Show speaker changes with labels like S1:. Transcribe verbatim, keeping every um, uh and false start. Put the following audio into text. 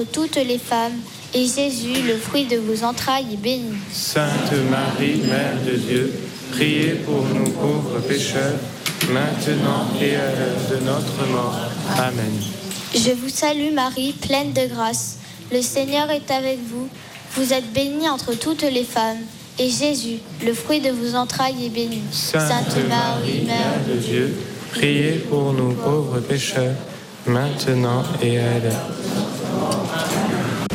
S1: toutes les femmes, et Jésus, le fruit de vos entrailles, est béni.
S2: Sainte Marie, Mère de Dieu, priez pour nous pauvres pécheurs, maintenant et à l'heure de notre mort. Amen.
S1: Je vous salue Marie, pleine de grâce. Le Seigneur est avec vous. Vous êtes bénie entre toutes les femmes, et Jésus, le fruit de vos entrailles, est béni.
S2: Sainte, Sainte Marie, Mère de Dieu, priez pour nous pauvres pécheurs, maintenant et à l'heure